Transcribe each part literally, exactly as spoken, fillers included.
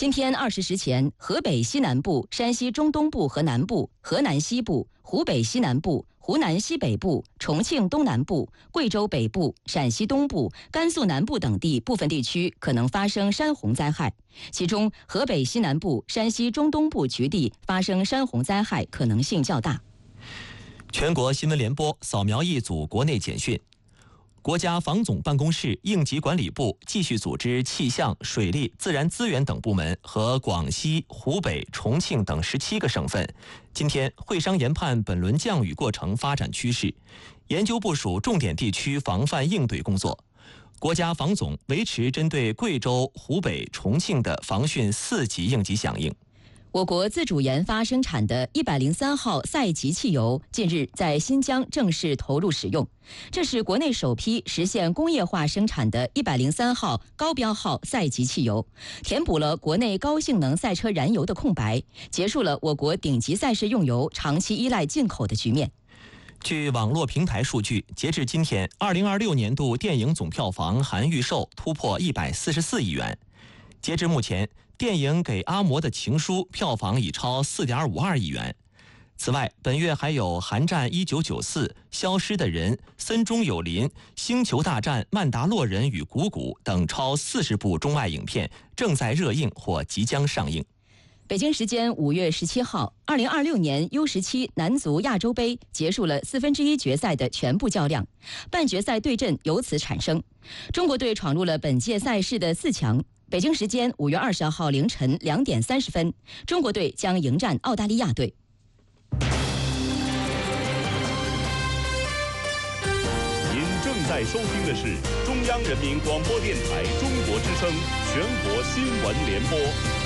今天二十时前，河北西南部、山西中东部和南部、河南西部、湖北西南部、湖南西北部、重庆东南部、贵州北部、陕西东部、甘肃南部等地部分地区可能发生山洪灾害，其中河北西南部、山西中东部局地发生山洪灾害可能性较大。 全国新闻联播扫描一组国内简讯。国家防总办公室应急管理部继续组织气象、水利、自然资源等部门和广西、湖北、重庆等十七个省份，今天会商研判本轮降雨过程发展趋势，研究部署重点地区防范应对工作。国家防总维持针对贵州、湖北、重庆的防汛四级应急响应。 我国自主研发生产的一百零三号赛级汽油近日在新疆正式投入使用，这是国内首批实现工业化生产的一百零三号高标号赛级汽油，填补了国内高性能赛车燃油的空白，结束了我国顶级赛事用油长期依赖进口的局面。 据网络平台数据，截至今天，二零二六年度电影总票房含预售突破一百四十四亿元。截至目前，电影《给阿嬷的情书》票房已超 四点五二亿元。此外，本月还有《寒战一九九四》、《消失的人》、《森中有林》、《星球大战：曼达洛人与谷谷》等超四十部中外影片正在热映或即将上映。 北京时间五月十七号，二零二六年 U 十七男足亚洲杯结束了四分之一决赛的全部较量，半决赛对阵由此产生。中国队闯入了本届赛事的四强。北京时间五月二十号凌晨两点三十分，中国队将迎战澳大利亚队。 您正在收听的是中央人民广播电台中国之声全国新闻联播。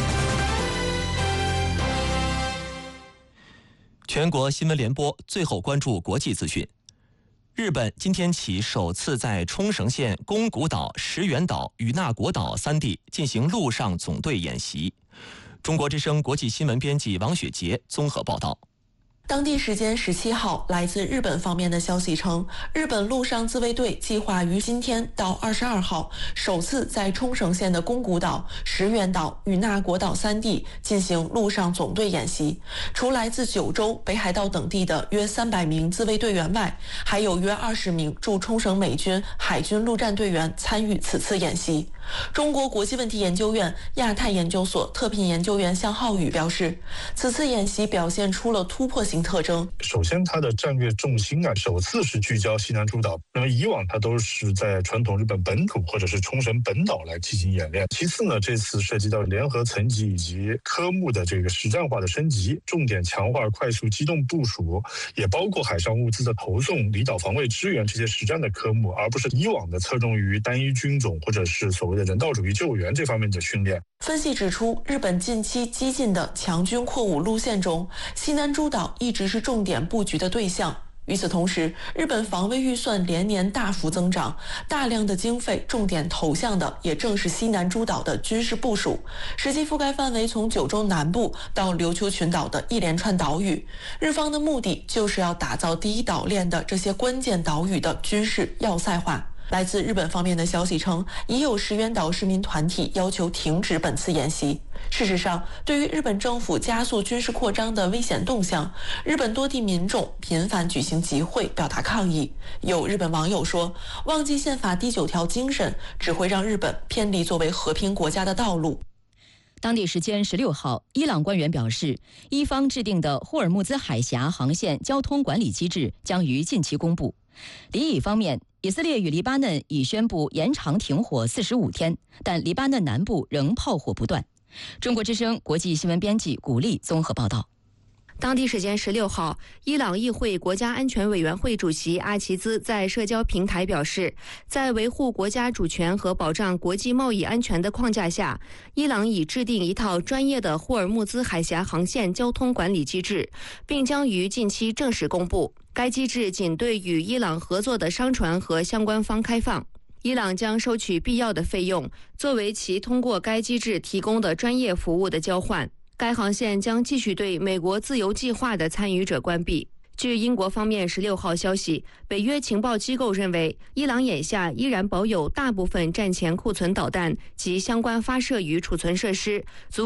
全国新闻联播最后关注国际资讯。日本今天起首次在冲绳县宫古岛、石垣岛、与那国岛三地进行陆上总队演习。中国之声国际新闻编辑王雪杰综合报道。 当地时间十七号，来自日本方面的消息称，日本陆上自卫队计划于今天到二十二号首次在冲绳县的宫古岛、石垣岛、与那国岛三地进行陆上总队演习。除来自九州、北海道等地的约三百名自卫队员外，还有约二十名驻冲绳美军海军陆战队员参与此次演习。中国国际问题研究院亚太研究所特聘研究员向浩宇表示，此次演习表现出了突破性特征。 首先，它的战略重心啊，首次是聚焦西南诸岛。那么以往它都是在传统日本本土或者是冲绳本岛来进行演练。其次呢，这次涉及到联合层级以及科目的这个实战化的升级，重点强化快速机动部署，也包括海上物资的投送、离岛防卫支援这些实战的科目，而不是以往的侧重于单一军种或者是所谓的人道主义救援这方面的训练。 分析指出，日本近期激进的强军扩武路线中，西南诸岛一直是重点布局的对象。与此同时，日本防卫预算连年大幅增长，大量的经费重点投向的也正是西南诸岛的军事部署，实际覆盖范围从九州南部到琉球群岛的一连串岛屿。日方的目的就是要打造第一岛链的这些关键岛屿的军事要塞化。来自日本方面的消息称，已有石垣岛市民团体要求停止本次演习。事实上，对于日本政府加速军事扩张的危险动向，日本多地民众频繁举行集会表达抗议。有日本网友说，忘记宪法第九条精神只会让日本偏离作为和平国家的道路。 当地时间十六号，伊朗官员表示，伊方制定的霍尔木兹海峡航线交通管理机制将于近期公布。黎以方面，以色列与黎巴嫩已宣布延长停火四十五天，但黎巴嫩南部仍炮火不断。中国之声国际新闻编辑古丽综合报道。 当地时间十六号，伊朗议会国家安全委员会主席阿齐兹在社交平台表示，在维护国家主权和保障国际贸易安全的框架下，伊朗已制定一套专业的霍尔木兹海峡航线交通管理机制，并将于近期正式公布。该机制仅对与伊朗合作的商船和相关方开放。伊朗将收取必要的费用，作为其通过该机制提供的专业服务的交换。该航线将继续对美国自由计划的参与者关闭。据英国方面十六号消息，北约情报机构认为，伊朗眼下依然保有大部分战前库存导弹及相关发射与储存设施，足